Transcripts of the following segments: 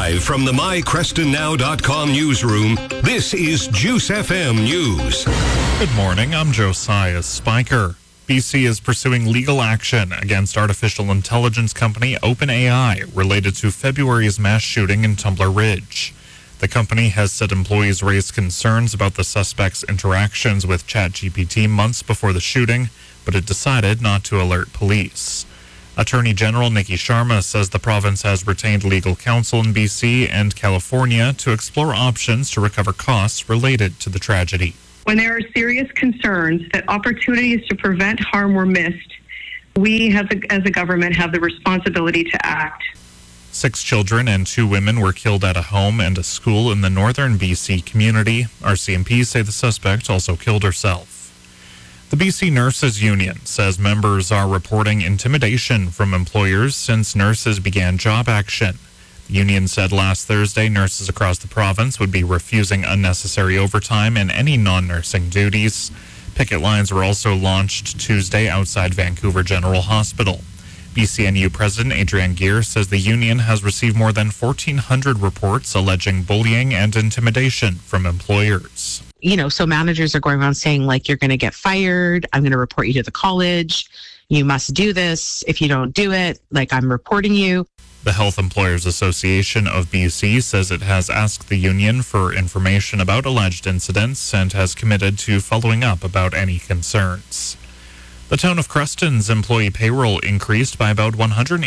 Live from the MyCrestonNow.com newsroom, this is Juice FM News. Good morning, I'm Josiah Spiker. BC is pursuing legal action against artificial intelligence company OpenAI related to February's mass shooting in Tumbler Ridge. The company has said employees raised concerns about the suspect's interactions with ChatGPT months before the shooting, but it decided not to alert police. Attorney General Nikki Sharma says the province has retained legal counsel in BC and California to explore options to recover costs related to the tragedy. When there are serious concerns that opportunities to prevent harm were missed, we as a government have the responsibility to act. 6 children and 2 women were killed at a home and a school in the northern BC community. RCMP say the suspect also killed herself. The BC Nurses Union says members are reporting intimidation from employers since nurses began job action. The union said last Thursday nurses across the province would be refusing unnecessary overtime and any non-nursing duties. Picket lines were also launched Tuesday outside Vancouver General Hospital. BCNU President Adrienne Geer says the union has received more than 1,400 reports alleging bullying and intimidation from employers. So managers are going around saying, like, you're going to get fired. I'm going to report you to the college. You must do this. If you don't do it, I'm reporting you. The Health Employers Association of BC says it has asked the union for information about alleged incidents and has committed to following up about any concerns. The town of Creston's employee payroll increased by about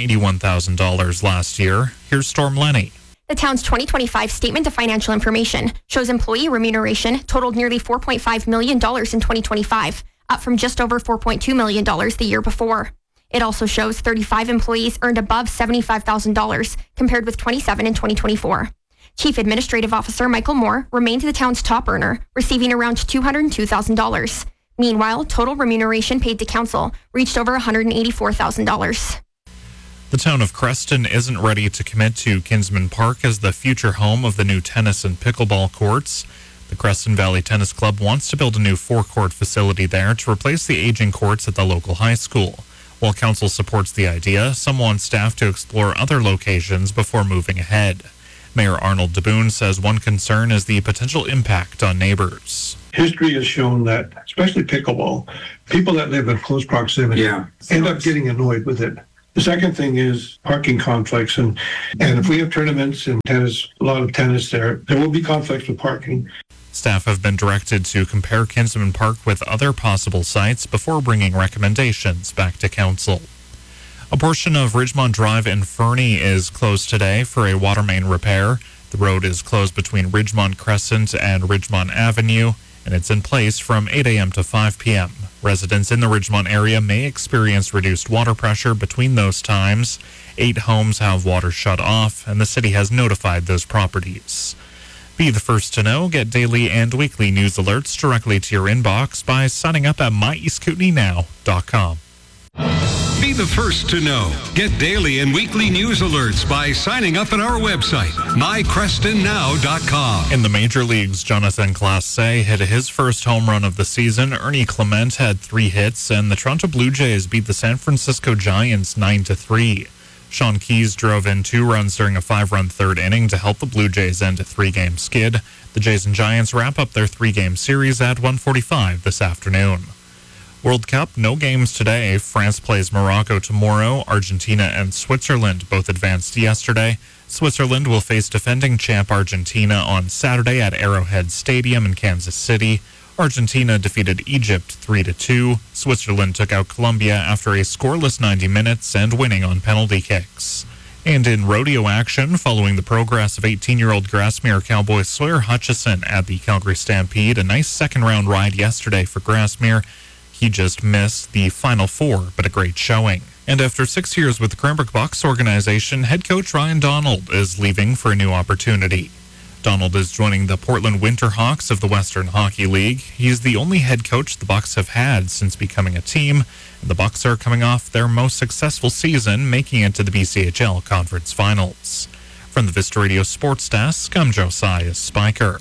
$181,000 last year. Here's Storm Lenny. The town's 2025 Statement of Financial Information shows employee remuneration totaled nearly $4.5 million in 2025, up from just over $4.2 million the year before. It also shows 35 employees earned above $75,000, compared with 27 in 2024. Chief Administrative Officer Michael Moore remained the town's top earner, receiving around $202,000. Meanwhile, total remuneration paid to council reached over $184,000. The town of Creston isn't ready to commit to Kinsman Park as the future home of the new tennis and pickleball courts. The Creston Valley Tennis Club wants to build a new 4-court facility there to replace the aging courts at the local high school. While council supports the idea, some want staff to explore other locations before moving ahead. Mayor Arnold DeBoon says one concern is the potential impact on neighbors. History has shown that, especially pickleball, people that live in close proximity end up getting annoyed with it. The second thing is parking conflicts. And if we have tournaments and tennis, a lot of tennis there will be conflicts with parking. Staff have been directed to compare Kinsman Park with other possible sites before bringing recommendations back to council. A portion of Ridgemont Drive in Fernie is closed today for a water main repair. The road is closed between Ridgemont Crescent and Ridgemont Avenue, and it's in place from 8 a.m. to 5 p.m. Residents in the Ridgemont area may experience reduced water pressure between those times. 8 homes have water shut off, and the city has notified those properties. Be the first to know. Get daily and weekly news alerts directly to your inbox by signing up at myeastkootenaysnow.com. Be the first to know. Get daily and weekly news alerts by signing up at our website, mycrestonnow.com. In the major leagues, Jonathan Clase hit his first home run of the season. Ernie Clement had 3 hits, and the Toronto Blue Jays beat the San Francisco Giants 9-3. Sean Keyes drove in 2 runs during a 5-run third inning to help the Blue Jays end a 3-game skid. The Jays and Giants wrap up their 3-game series at 1:45 this afternoon. World Cup, no games today. France plays Morocco tomorrow. Argentina and Switzerland both advanced yesterday. Switzerland will face defending champ Argentina on Saturday at Arrowhead Stadium in Kansas City. Argentina defeated Egypt 3-2. Switzerland took out Colombia after a scoreless 90 minutes and winning on penalty kicks. And in rodeo action, following the progress of 18-year-old Grassmere cowboy Sawyer Hutchison at the Calgary Stampede, a nice second-round ride yesterday for Grassmere. He just missed the Final 4, but a great showing. And after 6 years with the Cranbrook Bucks organization, head coach Ryan Donald is leaving for a new opportunity. Donald is joining the Portland Winterhawks of the Western Hockey League. He's the only head coach the Bucks have had since becoming a team. And the Bucks are coming off their most successful season, making it to the BCHL Conference Finals. From the Vista Radio Sports Desk, I'm Josiah Spiker.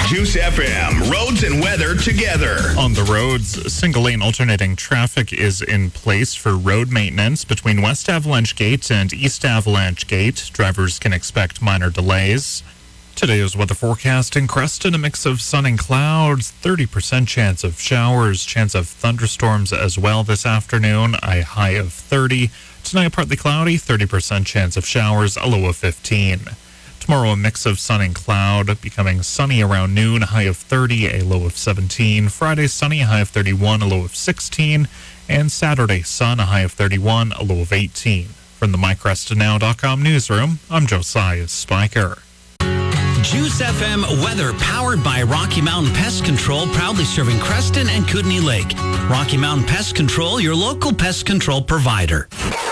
Juice FM, roads and weather together. On the roads, single-lane alternating traffic is in place for road maintenance between West Avalanche Gate and East Avalanche Gate. Drivers can expect minor delays. Today's weather forecast in Creston, a mix of sun and clouds, 30% chance of showers, chance of thunderstorms as well this afternoon, a high of 30. Tonight, partly cloudy, 30% chance of showers, a low of 15. Tomorrow, a mix of sun and cloud, becoming sunny around noon, a high of 30, a low of 17. Friday, sunny, a high of 31, a low of 16. And Saturday, sun, a high of 31, a low of 18. From the MyCrestonNow.com newsroom, I'm Josiah Spiker. Juice FM weather powered by Rocky Mountain Pest Control, proudly serving Creston and Kootenay Lake. Rocky Mountain Pest Control, your local pest control provider.